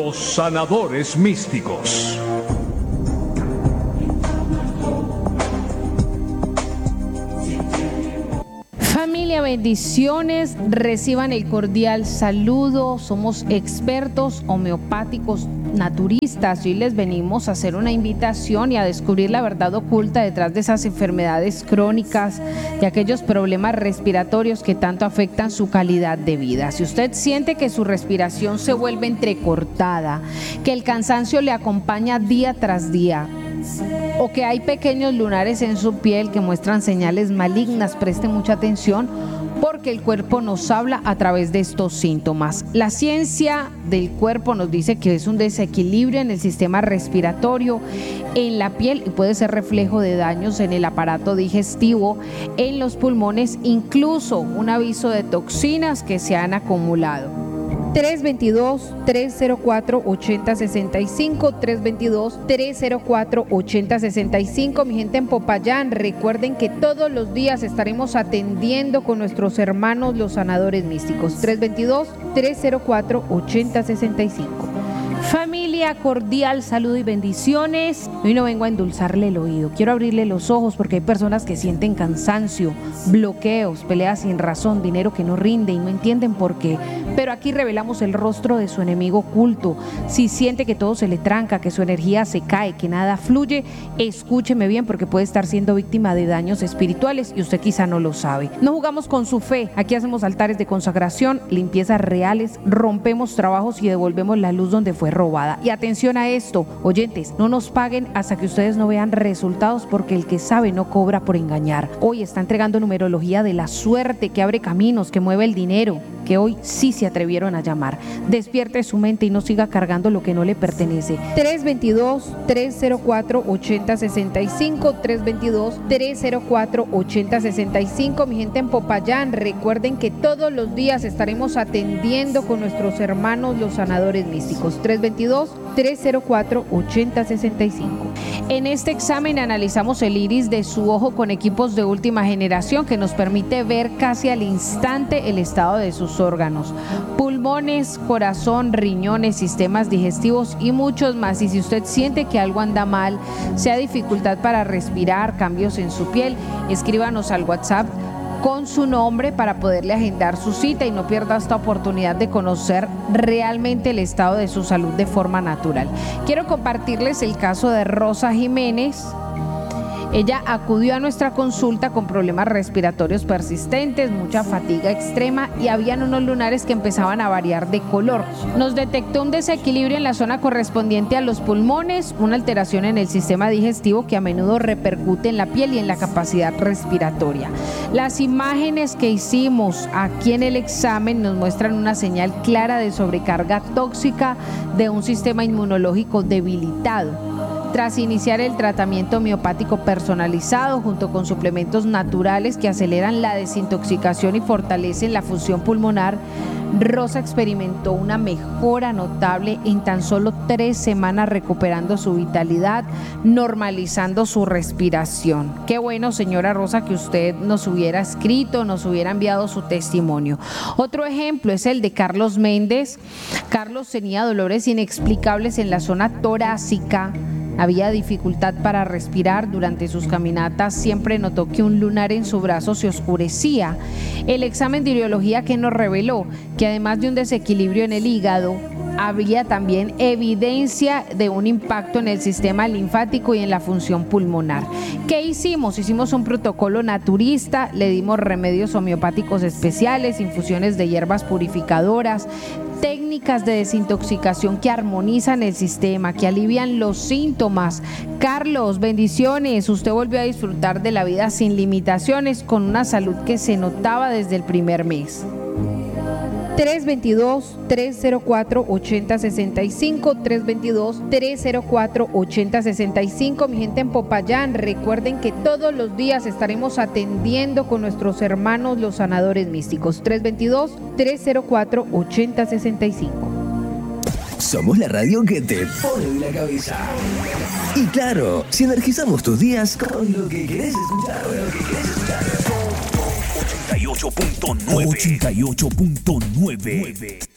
Los sanadores místicos. Familia, bendiciones, reciban el cordial saludo. Somos expertos homeopáticos naturistas y hoy les venimos a hacer una invitación y a descubrir la verdad oculta detrás de esas enfermedades crónicas y aquellos problemas respiratorios que tanto afectan su calidad de vida. Si usted siente que su respiración se vuelve entrecortada, que el cansancio le acompaña día tras día, o que hay pequeños lunares en su piel que muestran señales malignas, preste mucha atención porque el cuerpo nos habla a través de estos síntomas. La ciencia del cuerpo nos dice que es un desequilibrio en el sistema respiratorio, en la piel, y puede ser reflejo de daños en el aparato digestivo, en los pulmones, incluso un aviso de toxinas que se han acumulado. 322-304-8065, 322-304-8065. Mi gente en Popayán, recuerden que todos los días estaremos atendiendo con nuestros hermanos los sanadores místicos. 322-304-8065. Familia, cordial saludo y bendiciones. Hoy no vengo a endulzarle el oído, quiero abrirle los ojos porque hay personas que sienten cansancio, bloqueos, peleas sin razón, dinero que no rinde y no entienden por qué. Pero aquí revelamos el rostro de su enemigo oculto. Si siente que todo se le tranca, que su energía se cae, que nada fluye, escúcheme bien porque puede estar siendo víctima de daños espirituales y usted quizá no lo sabe. No jugamos con su fe, aquí hacemos altares de consagración, limpiezas reales, rompemos trabajos y devolvemos la luz donde fue robada. Y atención a esto, oyentes, no nos paguen hasta que ustedes no vean resultados, porque el que sabe no cobra por engañar. Hoy está entregando numerología de la suerte que abre caminos, que mueve el dinero, que hoy sí se atrevieron a llamar. Despierte su mente y no siga cargando lo que no le pertenece. 322-304-8065, 322-304-8065. Mi gente en Popayán, recuerden que todos los días estaremos atendiendo con nuestros hermanos los sanadores místicos. 322-304-8065. En este examen analizamos el iris de su ojo con equipos de última generación que nos permite ver casi al instante el estado de sus órganos, pulmones, corazón, riñones, sistemas digestivos y muchos más. Y si usted siente que algo anda mal, sea dificultad para respirar, cambios en su piel, escríbanos al WhatsApp con su nombre para poderle agendar su cita y no pierda esta oportunidad de conocer realmente el estado de su salud de forma natural. Quiero compartirles el caso de Rosa Jiménez. Ella acudió a nuestra consulta con problemas respiratorios persistentes, mucha fatiga extrema y habían unos lunares que empezaban a variar de color. Nos detectó un desequilibrio en la zona correspondiente a los pulmones, una alteración en el sistema digestivo que a menudo repercute en la piel y en la capacidad respiratoria. Las imágenes que hicimos aquí en el examen nos muestran una señal clara de sobrecarga tóxica de un sistema inmunológico debilitado. Tras iniciar el tratamiento homeopático personalizado junto con suplementos naturales que aceleran la desintoxicación y fortalecen la función pulmonar, Rosa experimentó una mejora notable en tan solo 3 semanas, recuperando su vitalidad, normalizando su respiración. Qué bueno, señora Rosa, que usted nos hubiera escrito, nos hubiera enviado su testimonio. Otro ejemplo es el de Carlos Méndez. Carlos tenía dolores inexplicables en la zona torácica. Había dificultad para respirar durante sus caminatas, siempre notó que un lunar en su brazo se oscurecía. El examen de urología que nos reveló que además de un desequilibrio en el hígado, había también evidencia de un impacto en el sistema linfático y en la función pulmonar. ¿Qué hicimos? Hicimos un protocolo naturista, le dimos remedios homeopáticos especiales, infusiones de hierbas purificadoras, técnicas de desintoxicación que armonizan el sistema, que alivian los síntomas. Carlos, bendiciones. Usted volvió a disfrutar de la vida sin limitaciones, con una salud que se notaba desde el primer mes. 322-304-8065, 322-304-8065. Mi gente en Popayán, recuerden que todos los días estaremos atendiendo con nuestros hermanos los sanadores místicos. 322-304-8065. Somos la radio que te pone en la cabeza. Y claro, si energizamos tus días con lo que querés escuchar. 88.9.